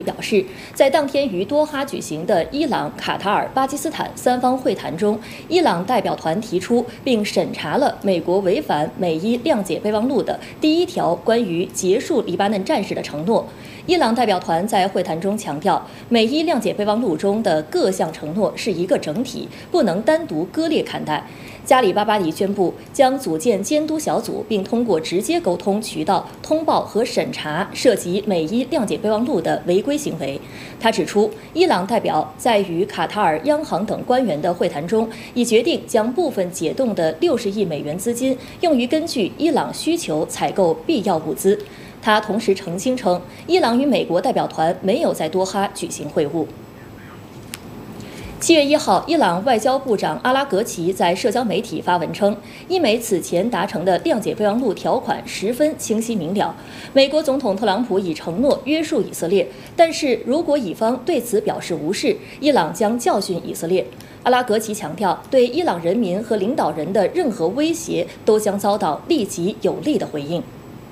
表示，在当天于多哈举行的伊朗、卡塔尔、巴基斯坦三方会谈中，伊朗代表团提出并审查了美国违反美伊谅解备忘录的第1条关于结束黎巴嫩战事的承诺。伊朗代表团在会谈中强调，美伊谅解备忘录中的各项承诺是一个整体，不能单独割裂看待。加里巴巴迪宣布将组建监督小组，并通过直接沟通渠道通报和审查涉及美伊谅解备忘录的违规行为。他指出，伊朗代表在与卡塔尔央行等官员的会谈中，已决定将部分解冻的60亿美元资金用于根据伊朗需求采购必要物资。他同时澄清称，伊朗与美国代表团没有在多哈举行会晤。7月1号，伊朗外交部长阿拉格齐在社交媒体发文称，伊美此前达成的谅解备忘录条款十分清晰明了，美国总统特朗普已承诺约束以色列，但是如果以方对此表示无视，伊朗将教训以色列。阿拉格齐强调，对伊朗人民和领导人的任何威胁都将遭到立即有力的回应。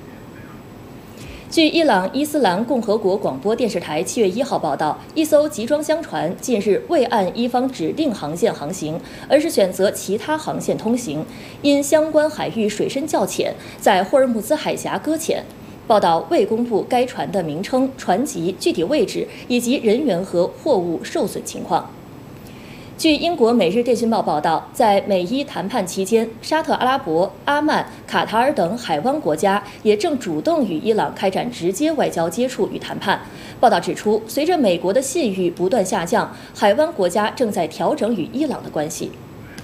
据伊朗伊斯兰共和国广播电视台7月1号报道，一艘集装箱船近日未按伊方指定航线航行，而是选择其他航线通行，因相关海域水深较浅，在霍尔木兹海峡搁浅。报道未公布该船的名称、船籍、具体位置以及人员和货物受损情况。据英国《每日电讯报》报道，在美伊谈判期间，沙特阿拉伯、阿曼、卡塔尔等海湾国家也正主动与伊朗开展直接外交接触与谈判。报道指出，随着美国的信誉不断下降，海湾国家正在调整与伊朗的关系。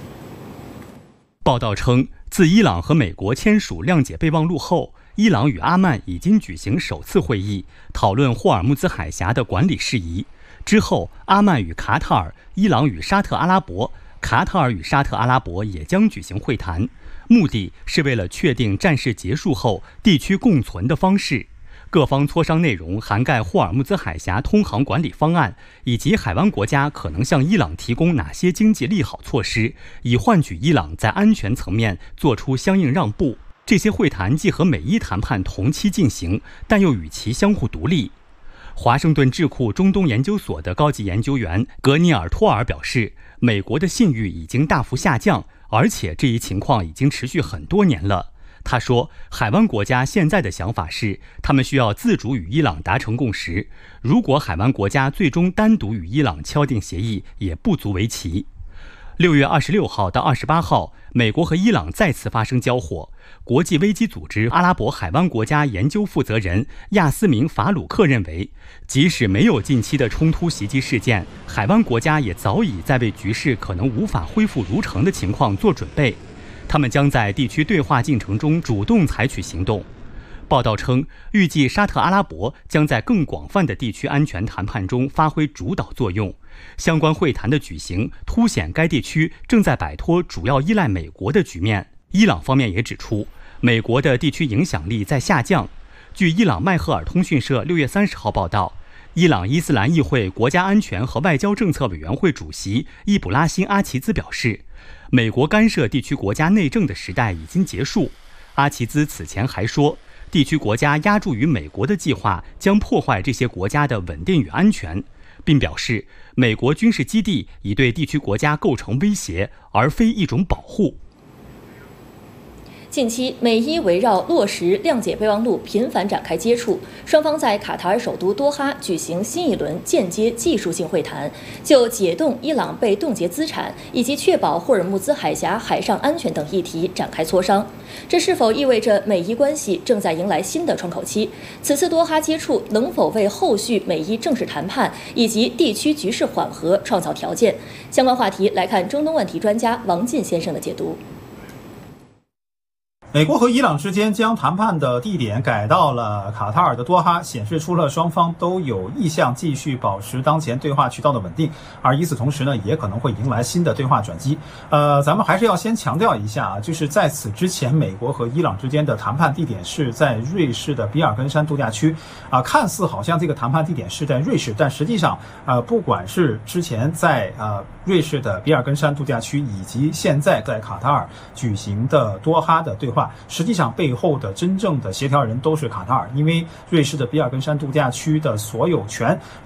报道称，自伊朗和美国签署谅解备忘录后，伊朗与阿曼已经举行首次会议，讨论霍尔木兹海峡的管理事宜。之后，阿曼与卡塔尔、伊朗与沙特阿拉伯、卡塔尔与沙特阿拉伯也将举行会谈，目的是为了确定战事结束后地区共存的方式。各方磋商内容涵盖霍尔木兹海峡通航管理方案，以及海湾国家可能向伊朗提供哪些经济利好措施，以换取伊朗在安全层面做出相应让步。这些会谈既和美伊谈判同期进行，但又与其相互独立。华盛顿智库中东研究所的高级研究员格尼尔托尔表示，美国的信誉已经大幅下降，而且这一情况已经持续很多年了。他说，海湾国家现在的想法是，他们需要自主与伊朗达成共识，如果海湾国家最终单独与伊朗敲定协议，也不足为奇。6月26号到28号，美国和伊朗再次发生交火。国际危机组织阿拉伯海湾国家研究负责人亚斯明·法鲁克认为，即使没有近期的冲突袭击事件，海湾国家也早已在为局势可能无法恢复如常的情况做准备。他们将在地区对话进程中主动采取行动。报道称，预计沙特阿拉伯将在更广泛的地区安全谈判中发挥主导作用。相关会谈的举行凸显该地区正在摆脱主要依赖美国的局面。伊朗方面也指出，美国的地区影响力在下降。据伊朗麦赫尔通讯社6月30号报道，伊朗伊斯兰议会国家安全和外交政策委员会主席伊卜拉辛·阿齐兹表示，美国干涉地区国家内政的时代已经结束。阿齐兹此前还说，地区国家押注于美国的计划将破坏这些国家的稳定与安全，并表示美国军事基地已对地区国家构成威胁，而非一种保护。 近期，美伊围绕落实谅解备忘录频繁展开接触，双方在卡塔尔首都多哈举行新一轮间接技术性会谈，就解冻伊朗被冻结资产以及确保霍尔木兹海峡海上安全等议题展开磋商。这是否意味着美伊关系正在迎来新的窗口期？此次多哈接触能否为后续美伊正式谈判以及地区局势缓和创造条件？相关话题来看中东问题专家王进先生的解读。 美国和伊朗之间将谈判的地点改到了卡塔尔的多哈，显示出了双方都有意向继续保持当前对话渠道的稳定，而与此同时呢，也可能会迎来新的对话转机。咱们还是要先强调一下，就是在此之前，美国和伊朗之间的谈判地点是在瑞士的比尔根山度假区。看似好像这个谈判地点是在瑞士，但实际上，不管是之前在瑞士的比尔根山度假区，以及现在在卡塔尔举行的多哈的对话， 话，实际上背后的真正的协调人都是卡塔尔，因为瑞士的比尔根山度假区的所有权